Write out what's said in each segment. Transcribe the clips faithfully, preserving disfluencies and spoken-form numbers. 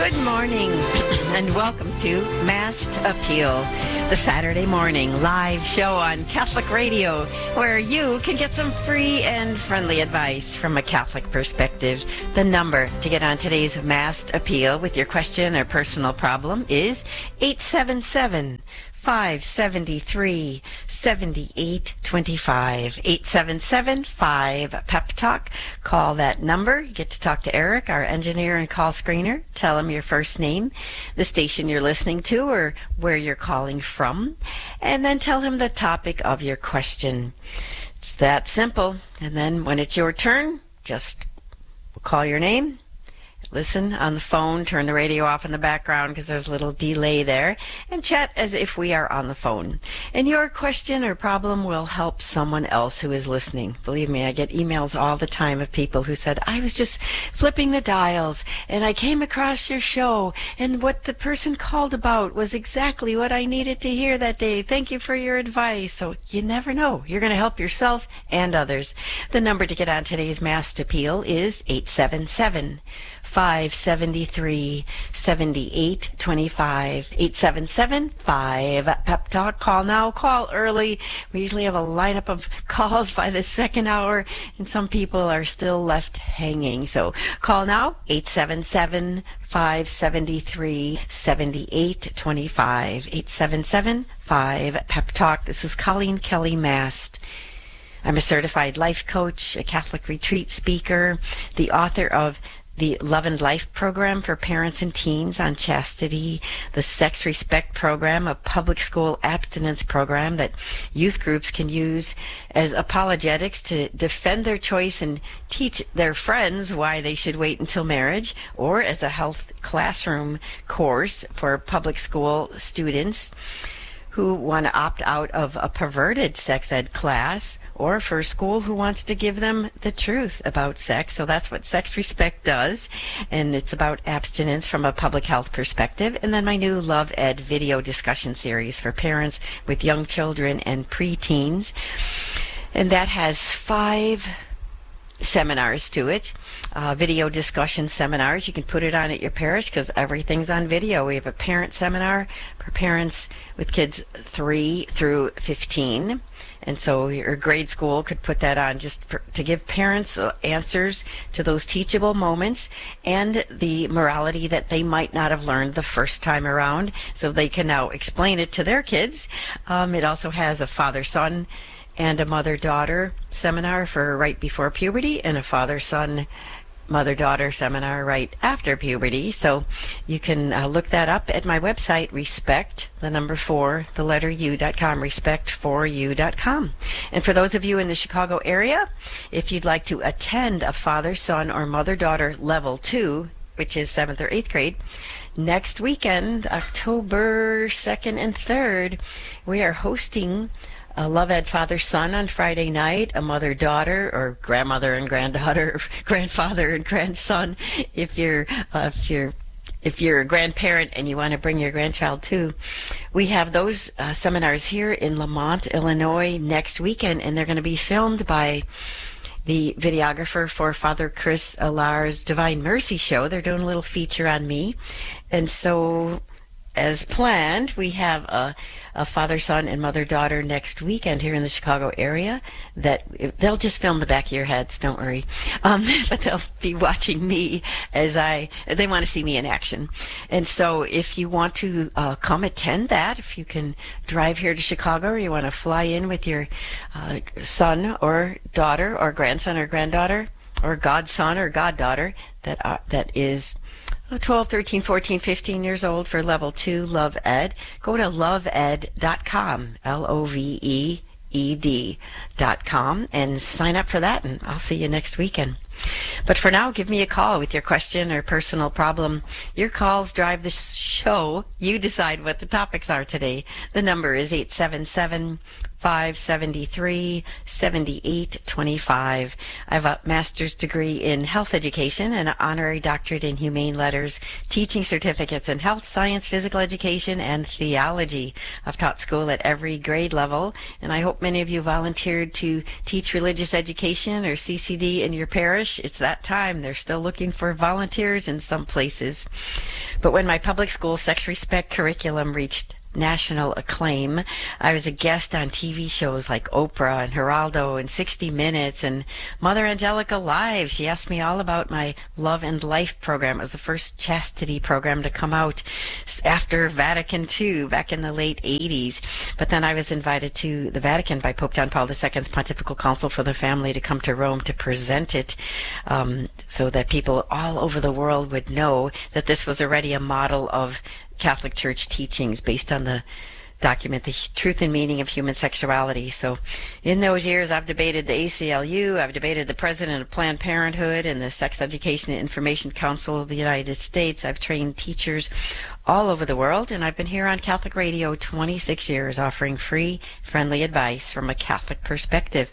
Good morning and welcome to Masked Appeal, the Saturday morning live show on Catholic Radio where you can get some free and friendly advice from a Catholic perspective. The number to get on today's Masked Appeal with your question or personal problem is eight seven seven, five seven three, seven eight two five. eight seven seven, five, P E P Talk. Call that number. You get to talk to Eric, our engineer and call screener. Tell him your first name, the station you're listening to, or where you're calling from, and then tell him the topic of your question. It's that simple. And then when it's your turn, just call your name. Listen on the phone, turn the radio off in the background because there's a little delay there, and chat as if we are on the phone. And your question or problem will help someone else who is listening. Believe me, I get emails all the time of people who said, I was just flipping the dials and I came across your show and what the person called about was exactly what I needed to hear that day. Thank you for your advice. So you never know. You're going to help yourself and others. The number to get on today's Masked Appeal is eight seven seven, five seven three, seven eight two five. eight seven seven, five, P E P Talk. Call now, call early. We usually have a lineup of calls by the second hour, and some people are still left hanging. So call now, eight seven seven, five seven three, seven eight two five. eight seven seven, five, P E P Talk. This is Colleen Kelly Mast. I'm a certified life coach, a Catholic retreat speaker, the author of the Love and Life program for parents and teens on chastity, the Sex Respect program, a public school abstinence program that youth groups can use as apologetics to defend their choice and teach their friends why they should wait until marriage, or as a health classroom course for public school students who want to opt out of a perverted sex ed class, or for a school who wants to give them the truth about sex. So that's what Sex Respect does, and it's about abstinence from a public health perspective. And then my new Love Ed video discussion series for parents with young children and preteens, and that has five seminars to it, uh, video discussion seminars. You can put it on at your parish because everything's on video. We have a parent seminar for parents with kids three through fifteen, and so your grade school could put that on just for, to give parents the answers to those teachable moments and the morality that they might not have learned the first time around, so they can now explain it to their kids. Um, it also has a father-son and a mother-daughter seminar for right before puberty, and a father-son, mother-daughter seminar right after puberty. So you can uh, look that up at my website, respect, the number four, the letter U dot com, respect for you dot com. And for those of you in the Chicago area, if you'd like to attend a father-son or mother-daughter level two, which is seventh or eighth grade, next weekend, October second and third, we are hosting a Love Ed father-son on Friday night, a mother-daughter, or grandmother and granddaughter, grandfather and grandson. If you're, uh, if you're, if you're a grandparent and you want to bring your grandchild too, we have those uh, seminars here in Lamont, Illinois, next weekend, and they're going to be filmed by the videographer for Father Chris Alar's Divine Mercy show. They're doing a little feature on me, and so, as planned, we have a, a father-son and mother-daughter next weekend here in the Chicago area that they'll just film the back of your heads, don't worry. Um, but they'll be watching me as I, they want to see me in action. And so if you want to uh, come attend that, if you can drive here to Chicago, or you want to fly in with your uh, son or daughter or grandson or granddaughter or godson or goddaughter that are, that is twelve, thirteen, fourteen, fifteen years old for level two Love Ed, go to love ed dot com, L O V E E D dot com, and sign up for that, and I'll see you next weekend. But for now, give me a call with your question or personal problem. Your calls drive the show. You decide what the topics are today. The number is eight seven seven, five seven three, seven eight two five. I have a master's degree in health education and an honorary doctorate in humane letters, teaching certificates in health science, physical education, and theology. I've taught school at every grade level, and I hope many of you volunteered to teach religious education or C C D in your parish. It's that time. They're still looking for volunteers in some places. But when my public school sex respect curriculum reached national acclaim, I was a guest on T V shows like Oprah and Geraldo and sixty minutes and Mother Angelica Live. She asked me all about my Love and Life program. It was the first chastity program to come out after Vatican two back in the late eighties. But then I was invited to the Vatican by Pope John Paul the Second's Pontifical Council for the Family to come to Rome to present it, um, so that people all over the world would know that this was already a model of Catholic Church teachings based on the document, The Truth and Meaning of Human Sexuality. So in those years, I've debated the A C L U, I've debated the president of Planned Parenthood and the Sex Education and Information Council of the United States. I've trained teachers all over the world, and I've been here on Catholic Radio twenty-six years offering free, friendly advice from a Catholic perspective.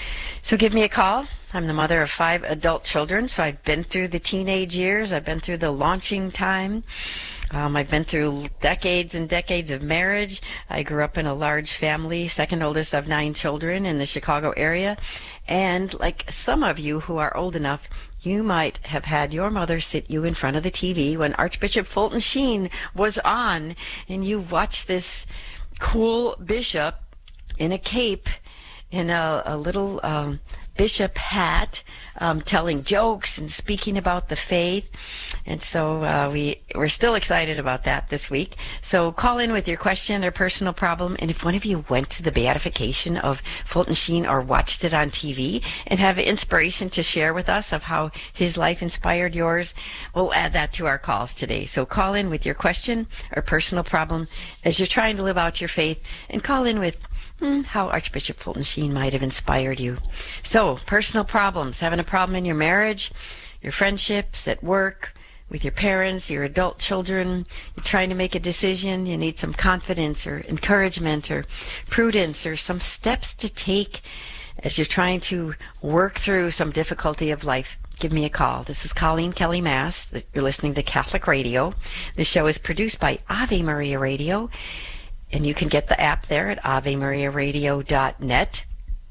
So give me a call. I'm the mother of five adult children, so I've been through the teenage years. I've been through the launching time. Um, I've been through decades and decades of marriage. I grew up in a large family, second oldest of nine children in the Chicago area. And like some of you who are old enough, you might have had your mother sit you in front of the T V when Archbishop Fulton Sheen was on, and you watched this cool bishop in a cape, in a, a little um, bishop hat, um, telling jokes and speaking about the faith. And so uh, we, we're still excited about that this week. So call in with your question or personal problem. And if one of you went to the beatification of Fulton Sheen or watched it on T V and have inspiration to share with us of how his life inspired yours, we'll add that to our calls today. So call in with your question or personal problem as you're trying to live out your faith, and call in with Hmm, how Archbishop Fulton Sheen might have inspired you. So, personal problems, having a problem in your marriage, your friendships, at work, with your parents, your adult children, you're trying to make a decision, you need some confidence or encouragement or prudence or some steps to take as you're trying to work through some difficulty of life. Give me a call. This is Colleen Kelly Mass. You're listening to Catholic Radio. This show is produced by Ave Maria Radio. And you can get the app there at ave maria radio dot net.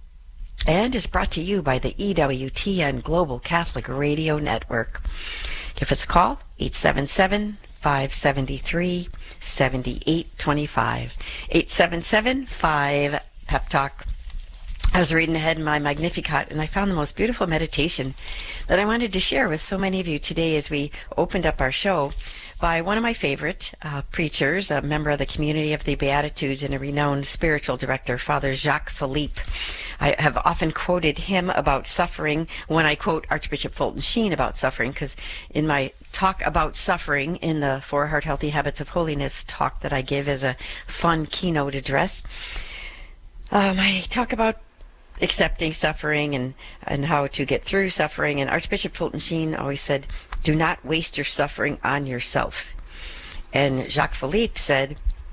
And is brought to you by the E W T N Global Catholic Radio Network. Give us a call, eight seven seven, five seven three, seven eight two five. eight seven seven, five, Pep Talk. I was reading ahead in my Magnificat, and I found the most beautiful meditation that I wanted to share with so many of you today as we opened up our show, by one of my favorite uh, preachers, a member of the Community of the Beatitudes and a renowned spiritual director, Father Jacques Philippe. I have often quoted him about suffering when I quote Archbishop Fulton Sheen about suffering, because in my talk about suffering in the Four Heart Healthy Habits of Holiness talk that I give as a fun keynote address, um, I talk about accepting suffering and, and how to get through suffering. And Archbishop Fulton Sheen always said, do not waste your suffering on yourself. And Jacques Philippe said,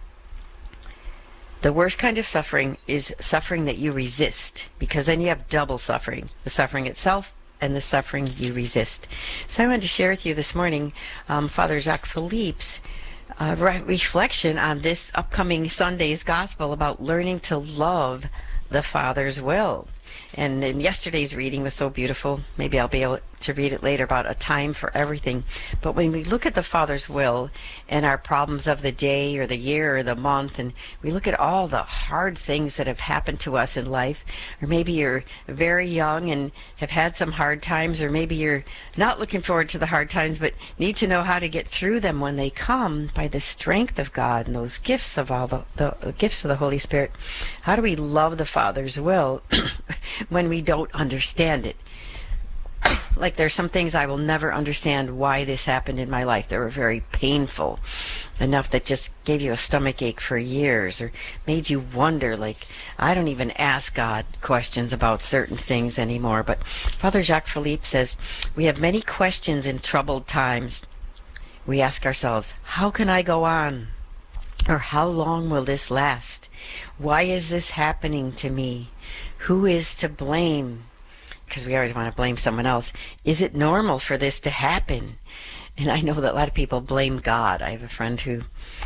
the worst kind of suffering is suffering that you resist, because then you have double suffering, the suffering itself and the suffering you resist. So I wanted to share with you this morning um, Father Jacques Philippe's uh, re- reflection on this upcoming Sunday's Gospel about learning to love the Father's will. And in yesterday's reading was so beautiful. Maybe I'll be able to read it later, about a time for everything. But when we look at the Father's will and our problems of the day or the year or the month, and we look at all the hard things that have happened to us in life, or maybe you're very young and have had some hard times, or maybe you're not looking forward to the hard times but need to know how to get through them when they come by the strength of God and those gifts of all the, the gifts of the Holy Spirit. How do we love the Father's will when we don't understand it? Like, there's some things I will never understand why this happened in my life. They were very painful, enough that just gave you a stomach ache for years, or made you wonder, like, I don't even ask God questions about certain things anymore. But Father Jacques Philippe says, we have many questions in troubled times. We ask ourselves, how can I go on? Or how long will this last? Why is this happening to me? Who is to blame? Because we always want to blame someone else. Is it normal for this to happen? And I know that a lot of people blame God. I have a friend who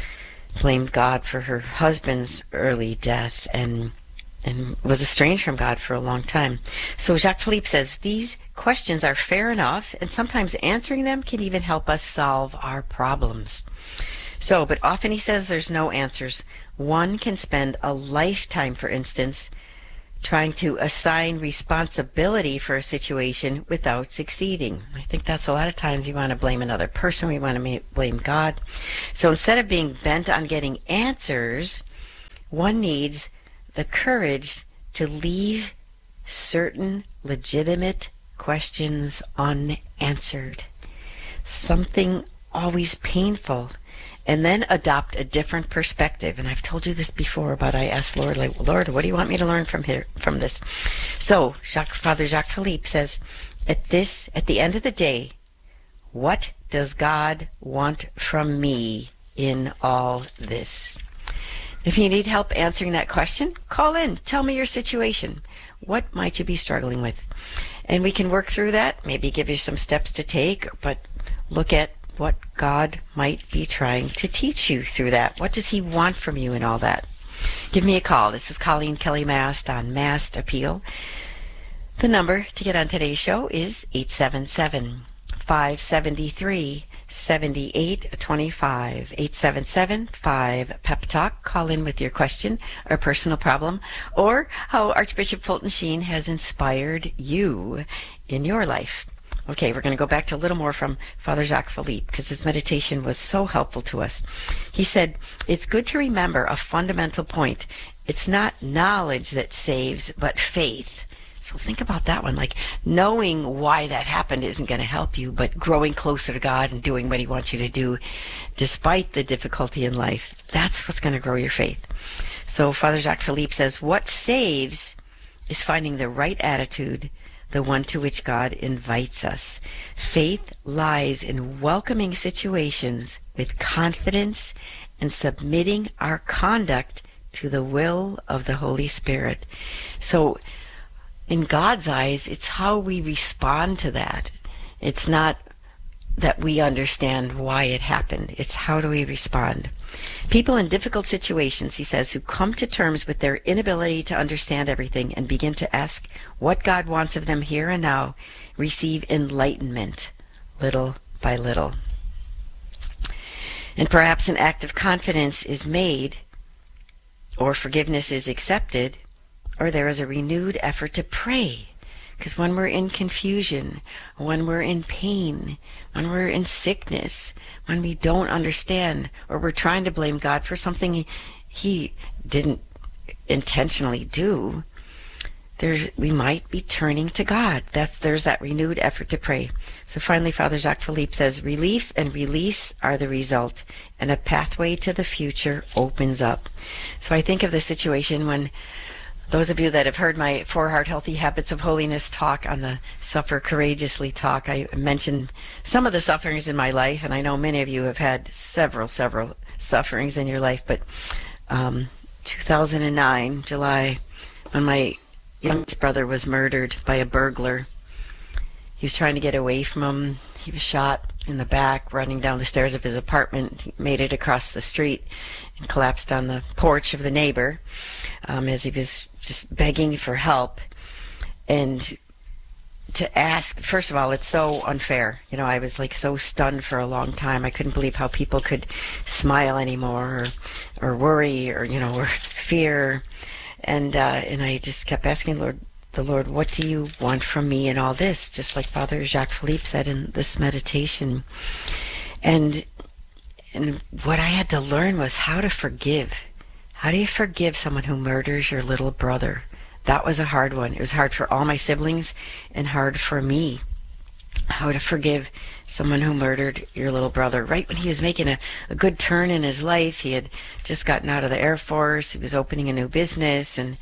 blamed God for her husband's early death and and was estranged from God for a long time. So Jacques Philippe says these questions are fair enough, and sometimes answering them can even help us solve our problems. So, but often he says there's no answers. One can spend a lifetime, for instance, trying to assign responsibility for a situation without succeeding. I think that's a lot of times we want to blame another person, we want to blame God. So instead of being bent on getting answers, one needs the courage to leave certain legitimate questions unanswered. Something always painful. And then adopt a different perspective. And I've told you this before, but I asked Lord, like, Lord, what do you want me to learn from here, from this? So Jacques, Father Jacques Philippe says, at this, at the end of the day, what does God want from me in all this? If you need help answering that question, call in. Tell me your situation. What might you be struggling with? And we can work through that, maybe give you some steps to take, but look at what God might be trying to teach you through that. What does he want from you in all that? Give me a call. This is Colleen Kelly Mast on Mast Appeal. The number to get on today's show is eight seven seven, five seven three, seven eight two five. eight seven seven, five, P E P Talk. Call in with your question or personal problem, or how Archbishop Fulton Sheen has inspired you in your life. Okay, we're going to go back to a little more from Father Jacques Philippe, because his meditation was so helpful to us. He said, it's good to remember a fundamental point. It's not knowledge that saves, but faith. So think about that one. Like, knowing why that happened isn't going to help you, but growing closer to God and doing what he wants you to do, despite the difficulty in life, that's what's going to grow your faith. So Father Jacques Philippe says, what saves is finding the right attitude, the one to which God invites us. Faith lies in welcoming situations with confidence and submitting our conduct to the will of the Holy Spirit. So in God's eyes, it's how we respond to that. It's not that we understand why it happened. It's how do we respond. People in difficult situations, he says, who come to terms with their inability to understand everything and begin to ask what God wants of them here and now, receive enlightenment little by little. And perhaps an act of confidence is made, or forgiveness is accepted, or there is a renewed effort to pray. Because when we're in confusion, when we're in pain, when we're in sickness, when we don't understand, or we're trying to blame God for something he, he didn't intentionally do, there's, we might be turning to God. That's, there's that renewed effort to pray. So finally, Father Jacques Philippe says, relief and release are the result, and a pathway to the future opens up. So I think of the situation when those of you that have heard my Four Heart Healthy Habits of Holiness talk on the Suffer Courageously talk, I mentioned some of the sufferings in my life, and I know many of you have had several, several sufferings in your life, but um, two thousand nine, July, when my youngest brother was murdered by a burglar. He was trying to get away from him. He was shot in the back, running down the stairs of his apartment. He made it across the street and collapsed on the porch of the neighbor um, as he was just begging for help. And to ask, first of all, it's so unfair. You know, I was like so stunned for a long time. I couldn't believe how people could smile anymore, or, or worry, or, you know, or fear. And uh, and I just kept asking Lord, the Lord, what do you want from me in all this? Just like Father Jacques Philippe said in this meditation. And and what I had to learn was how to forgive. How do you forgive someone who murders your little brother? That was a hard one. It was hard for all my siblings and hard for me. How to forgive someone who murdered your little brother right when he was making a, a good turn in his life. He had just gotten out of the Air Force. He was opening a new business, and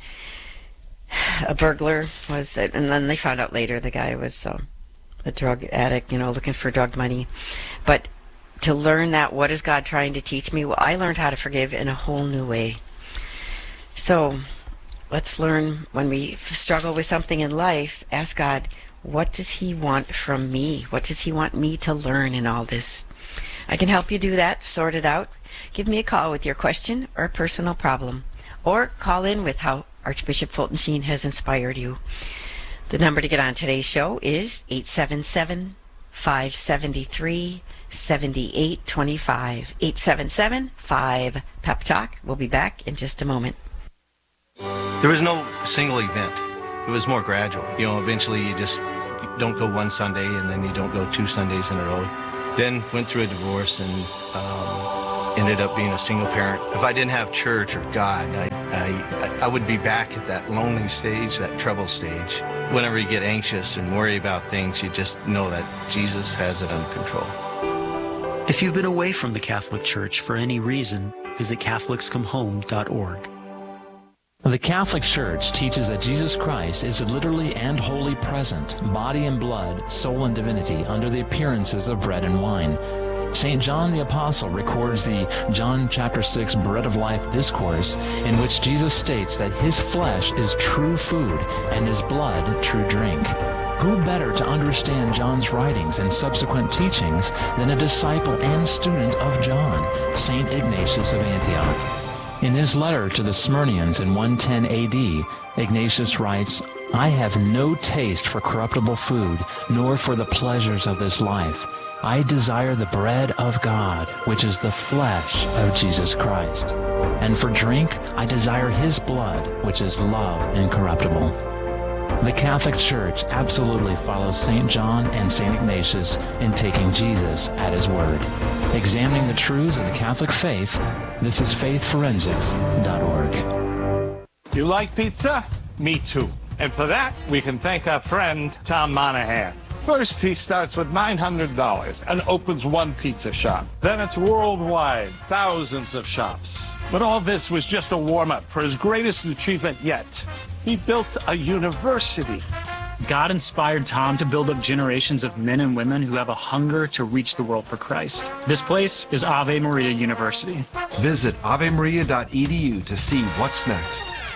a burglar was that. And then they found out later the guy was um, a drug addict, you know, looking for drug money. But to learn that, what is God trying to teach me? Well, I learned how to forgive in a whole new way. So let's learn, when we struggle with something in life, ask God, what does he want from me? What does he want me to learn in all this? I can help you do that, sort it out. Give me a call with your question or personal problem, or call in with how Archbishop Fulton Sheen has inspired you. The number to get on today's show is eight seven seven, five seven three, seven eight two five. eight seven seven, five, Pep Talk. We'll be back in just a moment. There was no single event. It was more gradual. You know, eventually you just don't go one Sunday and then you don't go two Sundays in a row. Then went through a divorce and um, ended up being a single parent. If I didn't have church or God, I, I, I would be back at that lonely stage, that trouble stage. Whenever you get anxious and worry about things, you just know that Jesus has it under control. If you've been away from the Catholic Church for any reason, visit Catholics Come Home dot org. The Catholic Church teaches that Jesus Christ is literally and wholly present, body and blood, soul and divinity, under the appearances of bread and wine. Saint John the Apostle records the John chapter six Bread of Life discourse, in which Jesus states that his flesh is true food and his blood true drink. Who better to understand John's writings and subsequent teachings than a disciple and student of John, Saint Ignatius of Antioch? In his letter to the Smyrnians in one ten A D, Ignatius writes, "I have no taste for corruptible food, nor for the pleasures of this life. I desire the bread of God, which is the flesh of Jesus Christ. And for drink, I desire his blood, which is love incorruptible." The Catholic Church absolutely follows Saint John and Saint Ignatius in taking Jesus at his word. Examining the truths of the Catholic faith, this is faith forensics dot org. You like pizza? Me too. And for that, we can thank our friend, Tom Monahan. First, he starts with nine hundred dollars and opens one pizza shop. Then it's worldwide, thousands of shops. But all this was just a warm-up for his greatest achievement yet. He built a university. God inspired Tom to build up generations of men and women who have a hunger to reach the world for Christ. This place is Ave Maria University. Visit ave maria dot e d u to see what's next.